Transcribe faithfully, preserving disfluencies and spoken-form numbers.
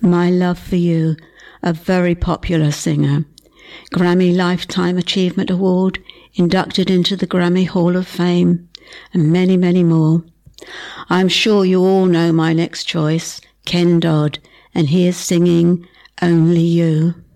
My Love for You, a very popular singer. Grammy Lifetime Achievement Award, inducted into the Grammy Hall of Fame, and many, many more. I'm sure you all know my next choice, Ken Dodd, and he is singing Only You.